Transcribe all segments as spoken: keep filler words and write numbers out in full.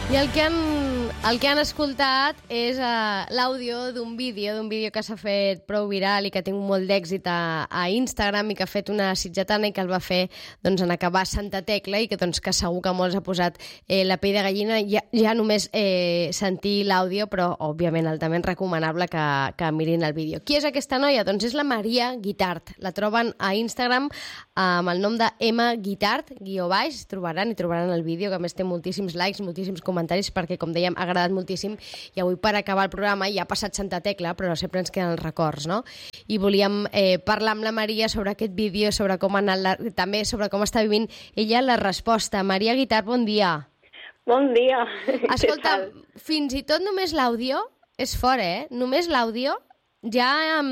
I el que han, el que han escoltat és uh, l'àudio d'un vídeo, d'un vídeo que s'ha fet prou viral i que ha tingut molt d'èxit a, a Instagram i que ha fet una sitgetana i que el va fer doncs, en acabar Santa Tecla i que, doncs, que segur que molts ha posat eh, la pell de gallina ja, ja només eh, sentir l'àudio, però òbviament altament recomanable que, que mirin el vídeo. Qui és aquesta noia? Doncs és la Maria Guitart. La troben a Instagram amb el nom de M Guitart, guió baix, trobaran i trobaran el vídeo, que a més té moltíssims likes, moltíssims comentaris, perquè, com dèiem, ha agradat moltíssim i avui per acabar el programa ja ha passat Santa Tecla, però sempre ens queden els records, no? I volíem eh, parlar amb la Maria sobre aquest vídeo, sobre com ha anat la, també sobre com està vivint ella la resposta. Maria Guitart, bon dia. Bon dia. Escolta, fins i tot només l'àudio és fort, eh? Només l'àudio ja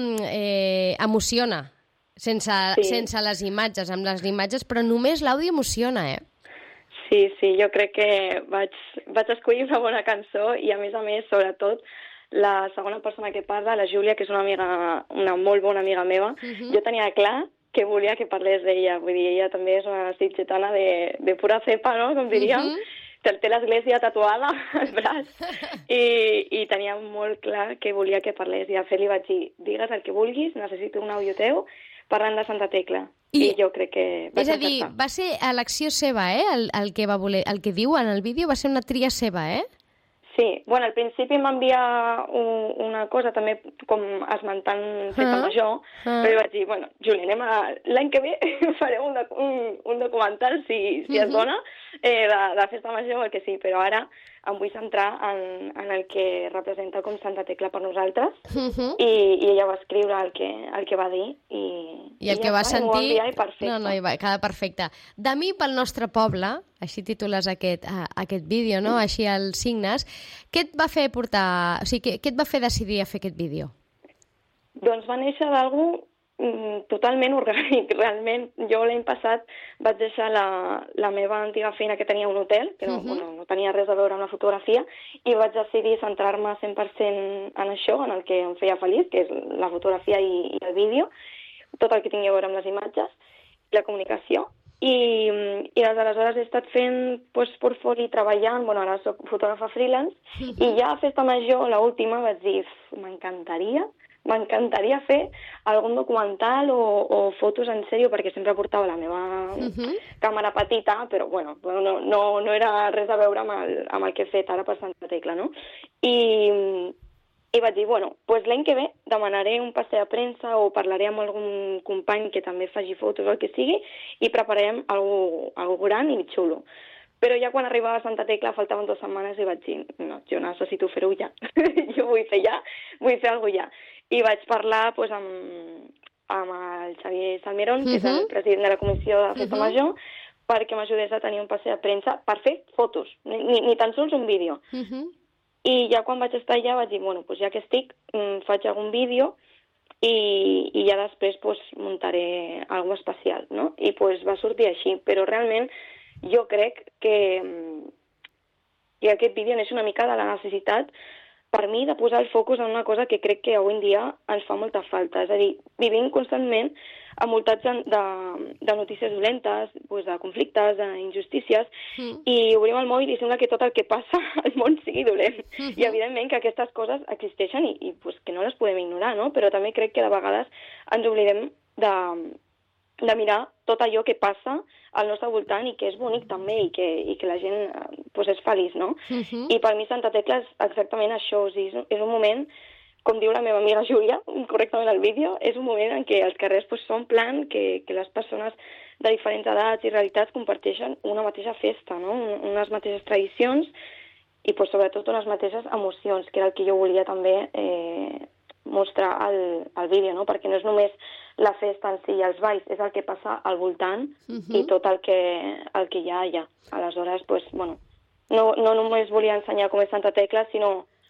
eh, emociona, sense, sí. sense les imatges, amb les imatges, però només l'àudio emociona, eh? Sí, sí, jo crec que vaig, vaig escollir una bona cançó i, a més a més, sobretot, la segona persona que parla, la Júlia, que és una amiga, una molt bona amiga meva, uh-huh. jo tenia clar que volia que parlés d'ella. Vull dir, ella també és una sitgetana de, de pura cepa, no?, com diríem. Uh-huh. Té l'església tatuada al braç I, i tenia molt clar que volia que parlés. I a fer li vaig dir, digues el que vulguis, necessito un àudio teu parlant de Santa Tecla. I, I jo crec que vaig És a dir, va ser elecció seva, eh? El, el, que va voler, el que diu en el vídeo va ser una tria seva, eh? Sí, bueno, al principi em va enviar un, una cosa també com esmentant Festa uh-huh. Major, uh-huh. però jo vaig dir, bueno, Júlia, anem a... l'any que ve farem un, un, un documental, si, si uh-huh. es dona, eh, de, de Festa Major, el que sí, però ara em vull centrar en, en el que representa com Santa Tecla per nosaltres, uh-huh. i, i ella va escriure el que, el que va dir, i, I el i que ja va està, sentir... I perfecte. No, no, i va, queda perfecte. De mi pel nostre poble, així titules aquest, uh, aquest vídeo, no? Així els signes. Què et va fer portar... O sigui, què, què et va fer decidir a fer aquest vídeo? Doncs va néixer d'algú mm, totalment orgànic, realment. Jo l'any passat vaig deixar la, la meva antiga feina, que tenia un hotel, que no, uh-huh. bueno, no tenia res a veure amb la fotografia, i vaig decidir centrar-me cent per cent en això, en el que em feia feliç, que és la fotografia i, i el vídeo, tot el que tingui a veure amb les imatges, la comunicació. I, i des d'aleshores he estat fent pues, portfoli, treballant, bueno, ara soc fotògrafa freelance, uh-huh. i ja a Festa Major, l'última, vaig dir, m'encantaria, m'encantaria fer algun documental o, o fotos en sèrio, perquè sempre portava la meva uh-huh. càmera petita, però bueno, no, no, no era res a veure amb el, amb el que he fet ara per Santa Tecla, no? I... I vaig dir, bueno, doncs l'any que ve demanaré un passe de premsa o parlaré amb algun company que també faci fotos o el que sigui i prepararem algo, algo gran i xulo. Però ja quan arribava a Santa Tecla faltaven dues setmanes i vaig dir, no, jo necessito fer-ho ja. Jo vull fer ja, vull fer alguna cosa ja. I vaig parlar doncs, amb, amb el Xavier Salmerón, uh-huh. que és el president de la Comissió de Festa uh-huh. Major, perquè m'ajudés a tenir un passe de premsa per fer fotos, ni, ni tan sols un vídeo. Uh-huh. I ja quan vaig estar allà vaig dir, bueno, doncs ja que estic, faig algun vídeo i, i ja després pues, muntaré alguna cosa especial, no? I pues, va sortir així, però realment jo crec que, que aquest vídeo neix una mica de la necessitat per mi de posar el focus en una cosa que crec que avui en dia ens fa molta falta. És a dir, vivim constantment envoltats de, de, de notícies dolentes, pues, de conflictes, d'injustícies, mm. i obrim el mòbil i sembla que tot el que passa al món sigui dolent. Mm-hmm. I evidentment que aquestes coses existeixen i, i pues, que no les podem ignorar, no? Però també crec que de vegades ens oblidem de, de mirar tot allò que passa al nostre voltant i que és bonic també i que, i que la gent pues, és feliç, no? Mm-hmm. I per mi Santa Tecla és exactament això, o sigui, és, és un moment, com diu la meva amiga Júlia, correctament al vídeo, és un moment en què els carrers pues, són plan, que, que les persones de diferents edats i realitats comparteixen una mateixa festa, no? Unes mateixes tradicions i pues, sobretot unes mateixes emocions, que era el que jo volia també eh, mostrar al, al vídeo, no? Perquè no és només la festa en si i els balls, és el que passa al voltant uh-huh. i tot el que, el que hi ha allà. Aleshores, pues, bueno, no, no només volia ensenyar com és Santa Tecla, sinó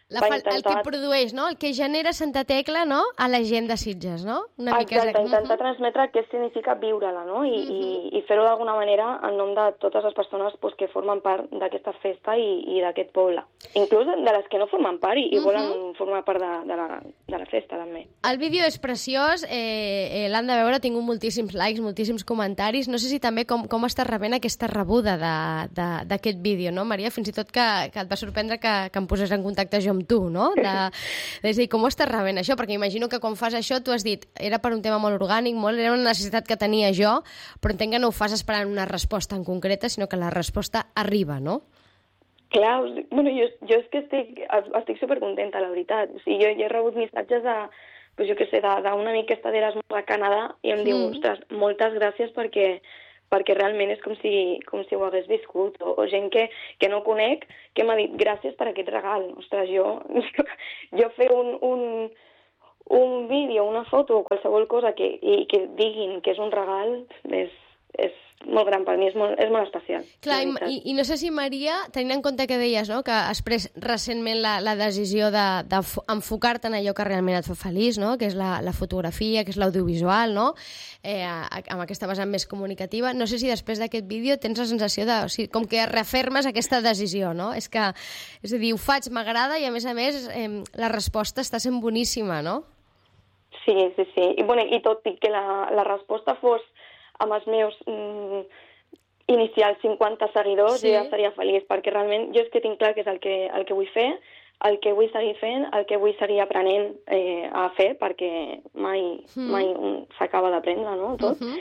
La fa, intentar... El que produeix, no? El que genera Santa Tecla, no? A la gent de Sitges, no? Una Exacte, mica... intentar uh -huh. transmetre què significa viure-la, no? I, uh -huh. i, i fer-ho d'alguna manera en nom de totes les persones pues, que formen part d'aquesta festa i, i d'aquest poble. Inclús de les que no formen part i, i uh -huh. volen formar part de, de, la, de la festa, també. El vídeo és preciós, eh, eh, l'han de veure, ha tingut moltíssims likes, moltíssims comentaris. No sé si també com, com estàs rebent aquesta rebuda d'aquest vídeo, no, Maria? Fins i tot que, que et va sorprendre que, que em posés en contacte jo amb tu, no? De, és a dir, com ho estàs rebent això? Perquè imagino que quan fas això, tu has dit, era per un tema molt orgànic, molt, era una necessitat que tenia jo, però entenc que no ho fas esperant una resposta en concreta, sinó que la resposta arriba, no? Clar, bueno, jo, jo és que estic, estic supercontenta, la veritat. O sigui, jo, jo he rebut missatges de, pues jo què sé, d'un amic que està d'Erasmus a Canadà i em mm. diu, ostres, moltes gràcies perquè perquè realment és com si, com si ho hagués viscut, o, o gent que, que no conec, que m'ha dit gràcies per aquest regal. Ostres, jo, jo fer un, un, un vídeo, una foto o qualsevol cosa que, i que diguin que és un regal és, és molt gran per mi, és molt, és molt especial. Clar, i, i no sé si, Maria, tenint en compte que deies, no?, que has pres recentment la, la decisió d'enfocar-te de, en allò que realment et fa feliç, no?, que és la, la fotografia, que és l'audiovisual, no?, eh, amb aquesta vessant més comunicativa. No sé si després d'aquest vídeo tens la sensació de... O sigui, com que refermes aquesta decisió, no? És que, és a dir, ho faig, m'agrada i, a més a més, eh, la resposta està sent boníssima, no? Sí, sí, sí. I, bueno, i tot i que la, la resposta fos amb els meus mm, inicials cinquanta seguidors, sí. jo ja seria feliç, perquè realment jo és que tinc clar que és el que, el que vull fer, el que vull seguir fent, el que vull seguir aprenent eh, a fer, perquè mai, mm. mai s'acaba d'aprendre, no?, tot. Uh -huh.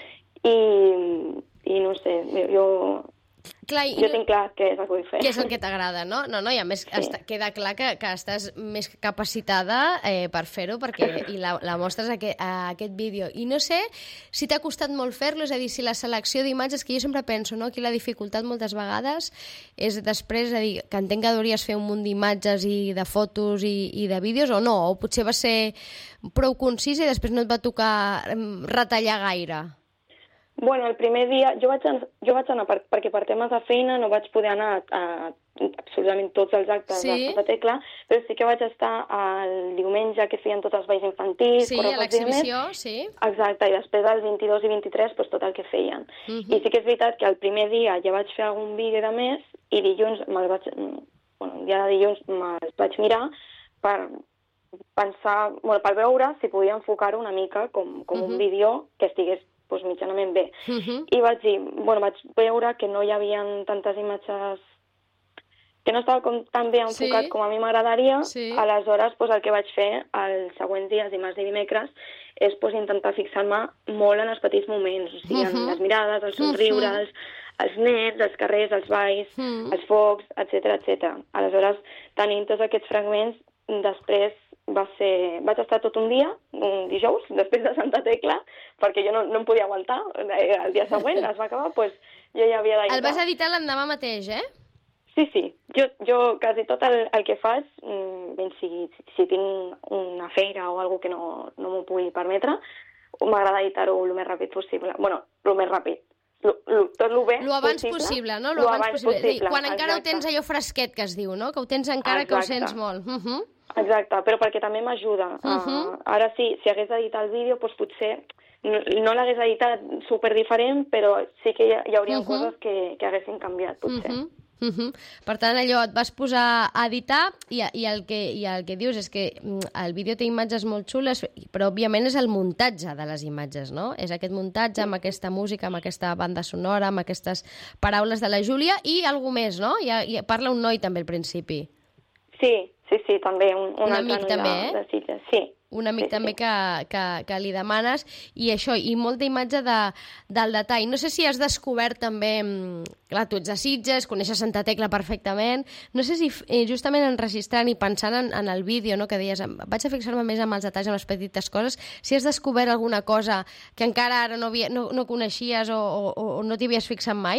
I, I no sé, jo... Clar, jo no, tinc clar què és el que vull fer. Què és el que t'agrada, no? No, no, i a més sí. està, queda clar que, que estàs més capacitada eh, per fer-ho, perquè i la, la mostres a, que, a aquest vídeo. I no sé si t'ha costat molt fer-lo, és a dir, si la selecció d'imatges, que jo sempre penso, no?, que la dificultat moltes vegades és després, és a dir, que entenc que hauries fer un munt d'imatges i de fotos i, i de vídeos, o no, o potser va ser prou concís i després no et va tocar retallar gaire. Bueno, el primer dia jo vaig, jo vaig anar, per, perquè per temes de feina no vaig poder anar a, a absolutament tots els actes sí. de Santa Tecla, però sí que vaig estar el diumenge que feien tots els balls infantils. Sí, a l'exhibició, sí. Exacte, i després del vint-i-dos i vint-i-tres pues, tot el que feien. Uh -huh. I sí que és veritat que el primer dia ja vaig fer algun vídeo de més i dilluns, me'l vaig, bueno, el dia de dilluns me'ls vaig mirar per pensar, bueno, per veure si podia enfocar-ho una mica com, com uh -huh. un vídeo que estigués doncs mitjanament bé. Uh -huh. I vaig dir, bueno, vaig veure que no hi havia tantes imatges, que no estava com tan bé enfocat sí. com a mi m'agradaria, sí. aleshores doncs, el que vaig fer els següents dies, dimarts i dimecres, és doncs, intentar fixar-me molt en els petits moments, o sigui, uh -huh. en les mirades, els somriures, uh -huh. els nets, els carrers, els balls, uh -huh. els focs, etcètera, etcètera. Aleshores, tenint tots aquests fragments, després va ser... vaig estar tot un dia, un dijous, després de Santa Tecla, perquè jo no, no em podia aguantar. El dia següent es va acabar, doncs jo ja havia d'editar. El vas editar l'endemà mateix, eh? Sí, sí. Jo, jo quasi tot el, el que faig, ben si, si tinc una feina o alguna que no, no m'ho pugui permetre, m'agrada editar-ho el més ràpid possible. Bueno, el més ràpid. Lo, lo, tot el bé lo abans possible, possible no? Lo, lo abans, abans possible. possible. Quan exacte. Encara ho tens allò fresquet, que es diu, no? Que ho tens encara exacte. Que ho sents molt. Uh -huh. Exacte, però perquè també m'ajuda. Uh -huh. uh, ara sí, si hagués d'editar el vídeo, doncs potser no, no l'hagués editat super diferent, però sí que hi, hi hauria uh -huh. coses que, que haguessin canviat, potser. Uh -huh. Uh -huh. Per tant, allò, et vas posar a editar i, i, el que, i el que dius és que el vídeo té imatges molt xules, però òbviament és el muntatge de les imatges, no? És aquest muntatge amb aquesta música, amb aquesta banda sonora, amb aquestes paraules de la Júlia i algú més, no? I, i parla un noi també al principi. Sí, sí, sí, també. Un, un, un amic noi també, de, eh? De Sitges, sí. Un amic sí, també sí. Que, que, que li demanes, i això, i molta imatge de, del detall. No sé si has descobert també, clar, tu ets de Sitges, coneixes Santa Tecla perfectament, no sé si eh, justament enregistrant i pensant en, en el vídeo, no, que deies, vaig a fixar-me més en els detalls, en les petites coses, si has descobert alguna cosa que encara ara no, havia, no, no coneixies o, o, o no t'hi havies fixat mai?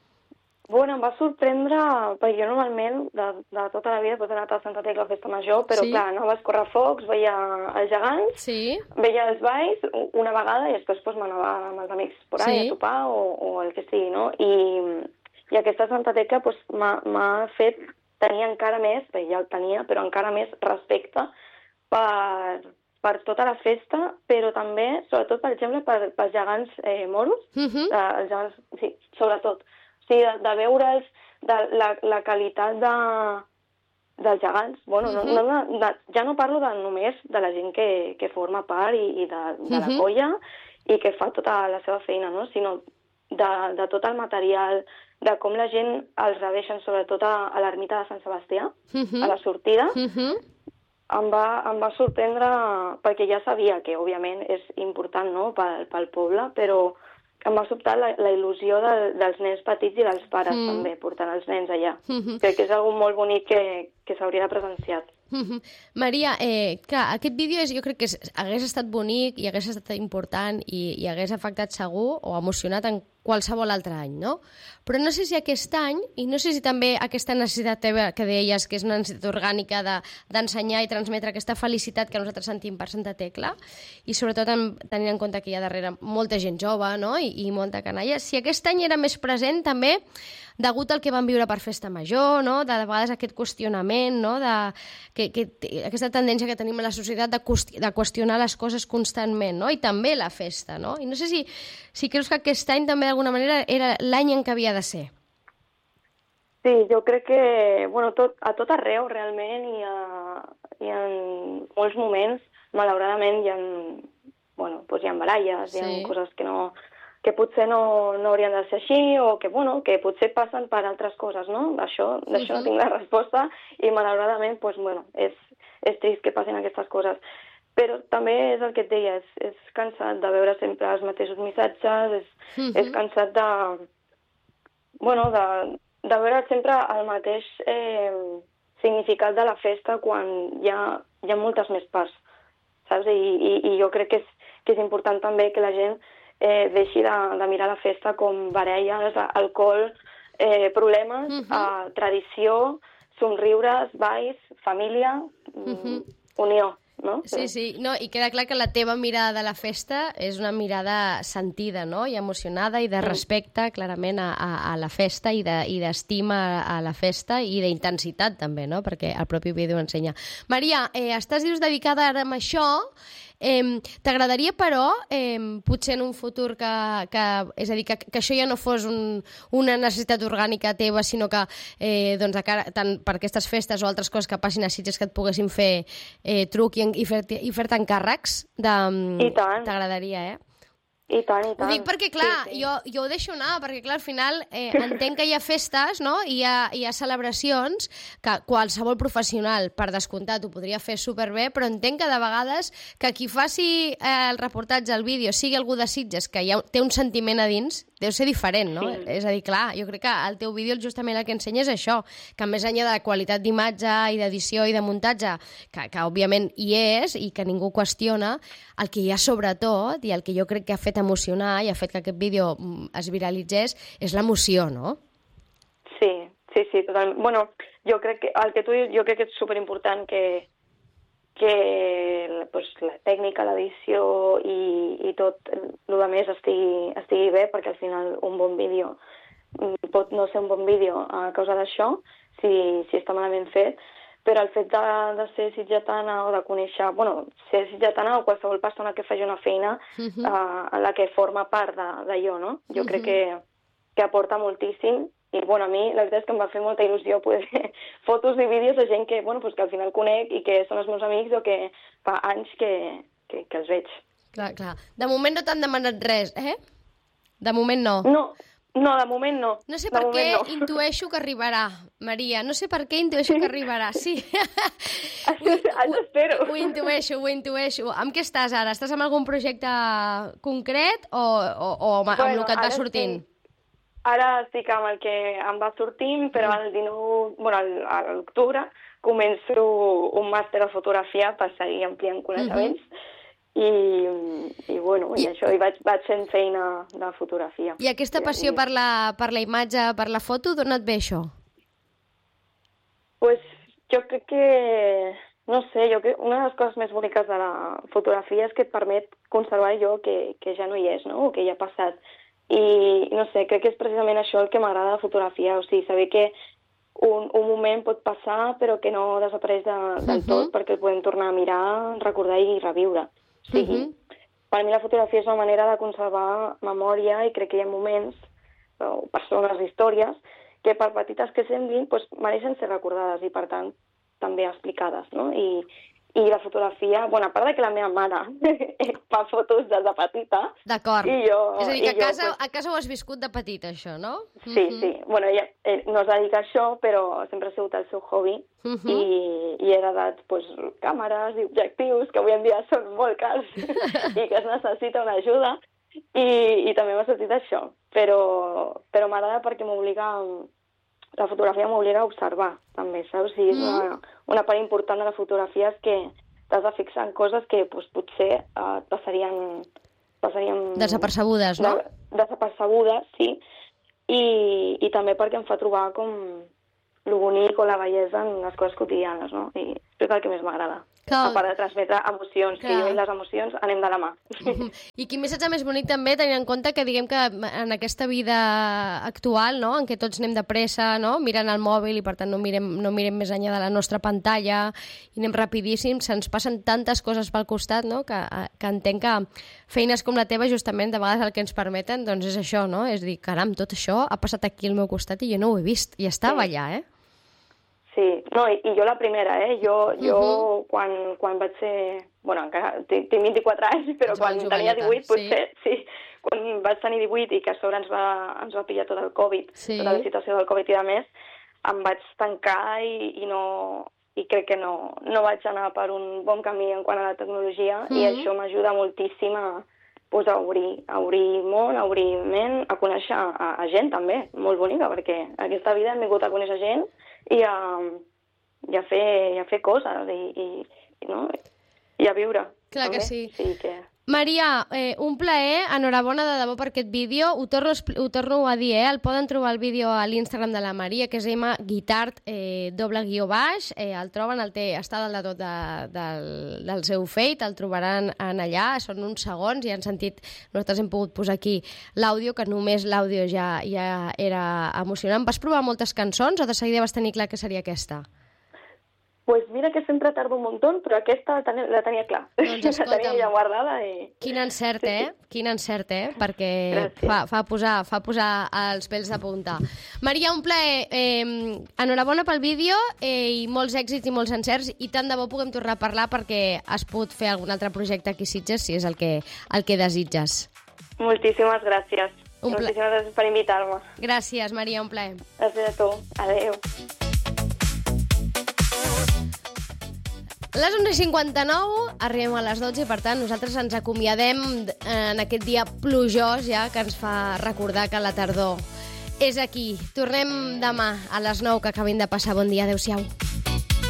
Bueno, em va sorprendre, perquè jo normalment, de, de tota la vida, he anat a Santa Tecla a Festa Major, però sí. clar, anaves a Correfocs, veia els gegants, sí. veia els balls una vegada i després pues, m'anava amb els amics por ahí sí. a topar o, o el que sigui, no? I, i aquesta Santa Tecla pues, m'ha fet tenia encara més, bé, ja el tenia, però encara més respecte per, per tota la festa, però també, sobretot, per exemple, per, pels gegants eh, moros, Uh -huh. eh, els gegants, sí, sobretot. O sigui, de, de veure'ls, de la, la qualitat de, dels gegants, bueno, uh -huh. no, no, de, ja no parlo de només de la gent que, que forma part i, i de, de la Uh-huh. colla i que fa tota la seva feina, no? Sinó de, de tot el material, de com la gent els rebeixen, sobretot a, a l'ermita de Sant Sebastià, Uh-huh. a la sortida, Uh-huh. em va, em va sorprendre perquè ja sabia que, òbviament, és important, no?, pel, pel poble, però em va sobtar la, la il·lusió de, dels nens petits i dels pares, mm. també, portant els nens allà. Mm-hmm. Crec que és algo molt bonic que, que s'hauria de presenciar. Mm-hmm. Maria, eh, clar, aquest vídeo és, jo crec que és, hagués estat bonic i hagués estat important i, i hagués afectat segur o emocionat en qualsevol altre any, no? Però no sé si aquest any, i no sé si també aquesta necessitat teva que deies, que és una necessitat orgànica de, d'ensenyar i transmetre aquesta felicitat que nosaltres sentim per Santa Tecla, i sobretot en, tenint en compte que hi ha darrere molta gent jove, no?, i, i molta canalla, si aquest any era més present també degut al que vam viure per Festa Major, no?, de, de vegades aquest qüestionament, no?, de, que, que, aquesta tendència que tenim a la societat de, qüesti, de qüestionar les coses constantment, no?, i també la festa, no? I no sé si, si creus que aquest any també d'alguna manera era l'any en què havia de ser. Sí, jo crec que, bueno, tot, a tot arreu realment i, a, i en molts moments, malauradament, hi ha, bueno, doncs hi ha baralles, sí. Hi ha coses que no que potser no, no haurien de ser així o que, bueno, que potser passen per altres coses, no? D'això d'això uh-huh. no tinc la resposta i malauradament, doncs, bueno, és, és trist que passin aquestes coses. Però també és el que et deia, és, és cansat de veure sempre els mateixos missatges, és, uh-huh. és cansat de, bueno, de, de veure sempre el mateix eh, significat de la festa quan hi ha, hi ha moltes més parts, saps? I, i, i jo crec que és, que és important també que la gent eh, deixi de, de mirar la festa com baralles, alcohol, eh, problemes, uh-huh. eh, tradició, somriures, balls, família, uh-huh. unió. No? Sí, sí, no, i queda clar que la teva mirada de la festa és una mirada sentida, no?, i emocionada i de respecte, clarament, a, a, a la festa i d'estima de, a, a la festa i d'intensitat, també, no?, perquè el propi vídeo ensenya. Maria, eh, estàs, dius, dedicada ara a això. Eh, T'agradaria, però, eh, potser en un futur que, que és a dir, que, que això ja no fos un, una necessitat orgànica teva, sinó que eh, doncs, cara, tant per aquestes festes o altres coses que passin a Sitges que et poguessin fer eh, truc i, i fer-te i fer encàrrecs? De... I tant. T'agradaria, eh? I tant, i tant. Ho dic perquè, clar, sí, sí. Jo, jo ho deixo anar, perquè, clar, al final eh, entenc que hi ha festes, no?, i hi ha, hi ha celebracions que qualsevol professional, per descomptat, ho podria fer superbé, però entenc que de vegades que qui faci eh, el reportatge, el vídeo, sigui algú de Sitges, que ja té un sentiment a dins, deu ser diferent, no? Sí. És a dir, clar, jo crec que el teu vídeo justament el que ensenya és això, que més enllà de la qualitat d'imatge i d'edició i de muntatge, que, que òbviament hi és i que ningú qüestiona, el que hi ha sobretot, i el que jo crec que ha fet emocionar i ha fet que aquest vídeo es viralitzés, és l'emoció, no? Sí, sí, sí, totalment. Bueno, jo crec que el que tu dius, jo crec que és superimportant que que pues, la tècnica, l'edició i, i tot el més estigui, estigui bé, perquè al final un bon vídeo pot no ser un bon vídeo a causa d'això, si, si està malament fet, però el fet de, de ser sitgetana o de conèixer, bueno, ser sitgetana o qualsevol persona que faci una feina uh-huh. uh, en la que forma part d'allò, no? Jo uh-huh. crec que, que aporta moltíssim. I, bueno, a mi la veritat és que em va fer molta il·lusió poder fer fotos i vídeos de gent que, bueno, pues que al final conec i que són els meus amics o que fa anys que, que, que els veig. Clar, clar. De moment no t'han demanat res, eh? De moment no. No, no, de moment no. No sé per què no. Intueixo que arribarà, Maria. No sé per què intueixo sí. que arribarà. Sí. Ho espero. Ho intueixo, ho intueixo. Amb què estàs ara? Estàs amb algun projecte concret o, o, o amb, bueno, amb el que et va sortint? Sí. Ara estic amb el que em va sortint, però el dinou, bueno, a l'octubre començo un màster de fotografia per seguir ampliant coneixements uh-huh. i, i, bueno, I, i això, i vaig, vaig fent feina de fotografia. I aquesta passió per la, per la imatge, per la foto, d'on et ve això? Pues jo crec que, no sé, jo crec una de les coses més boniques de la fotografia és que et permet conservar allò que, que ja no hi és, no?, o que ja ha passat. I, no sé, crec que és precisament això el que m'agrada de la fotografia, o sigui, saber que, un, un moment pot passar però que no desapareix de, del tot, uh-huh. perquè el podem tornar a mirar, recordar i reviure. O sigui, uh-huh. per mi la fotografia és una manera de conservar memòria i crec que hi ha moments, o persones, històries, que per petites que semblin, doncs, mereixen ser recordades i, per tant, també explicades, no? I, i la fotografia, bueno, a part de que la meva mare fa fotos des de petita... D'acord. Jo, és a dir, que a jo, casa, pues... a casa ho has viscut de petita, això, no? Sí, uh-huh. sí. Bueno, ella eh, no es dedica a això, però sempre ha sigut el seu hobby uh-huh. i, i he heredat pues, càmeres i objectius que avui en dia són molt cars i que es necessita una ajuda i, i també m'ha sentit això. Però, però m'agrada perquè m'obliga... La fotografia m'obliga a observar, també, saps? Sí, és una, una part important de la fotografia és que t'has de fixar en coses que pues, potser eh, passarien, passarien... Desapercebudes, no? De, desapercebudes, sí. I, I també perquè em fa trobar com lo bonic o la bellesa en les coses quotidianes, no? I és el que més m'agrada. Que... A part de transmetre emocions, que... que jo i les emocions anem de la mà. I quin missatge més bonic també, tenint en compte que diguem que en aquesta vida actual, no?, en què tots anem de pressa, no?, mirant el mòbil i per tant no mirem, no mirem més enllà de la nostra pantalla i anem rapidíssim, se'ns passen tantes coses pel costat, no?, que, que entenc que feines com la teva justament de vegades el que ens permeten doncs és això, no?, és dir, caram, tot això ha passat aquí al meu costat i jo no ho he vist, i estava sí. allà, eh? Sí, no, i, i jo la primera, eh? Jo, jo uh-huh. quan, quan vaig ser... Bueno, encara tinc vint-i-quatre anys, però Ets quan tenia divuit, potser, sí. sí, quan vaig tenir divuit i que a sobre ens va, ens va pillar tot el Covid, sí. tota la situació del Covid i de més, em vaig tancar i, i no... I crec que no, no vaig anar per un bon camí en quant a la tecnologia uh-huh. i això m'ajuda moltíssim a, pues, a, obrir, a obrir món, a obrir ment, a conèixer a, a gent també, molt bonica, perquè aquesta vida hem vingut a conèixer gent i a, i a, fer, i a fer coses i, i, i, no? I a viure. Clar també. Que sí. sí que... Maria, eh, un plaer, enhorabona de debò per aquest vídeo. Ho torno, ho torno a dir, eh? El poden trobar el vídeo a l'Instagram de la Maria, que és mguitart, eh, doble guió baix. Eh, el troben, el té, està dalt de tot de, del, del seu feed, el trobaran en allà, són uns segons i han sentit, nosaltres hem pogut posar aquí l'àudio, que només l'àudio ja, ja era emocionant. Vas provar moltes cançons o de seguida vas tenir clar que seria aquesta? Pues mira que sempre tardo un muntó, però aquesta la tenia, la tenia clar. Doncs la tenia ja guardada. I... Quin encert, eh? Quin encert, eh? Perquè fa, fa, posar, fa posar els pèls de punta. Maria, un plaer. Eh, enhorabona pel vídeo eh, i molts èxits i molts encerts i tant de bo puguem tornar a parlar perquè has pogut fer algun altre projecte aquí a Sitges si és el que, el que desitges. Moltíssimes gràcies. Un Moltíssimes pla... gràcies per invitar-me. Gràcies, Maria, un plaer. Gràcies a tu. Adéu. A les onze i cinquanta-nou arribem a les dotze i, per tant, nosaltres ens acomiadem en aquest dia plujós ja que ens fa recordar que la tardor és aquí. Tornem demà a les nou, que acabin de passar. Bon dia, adéu-siau.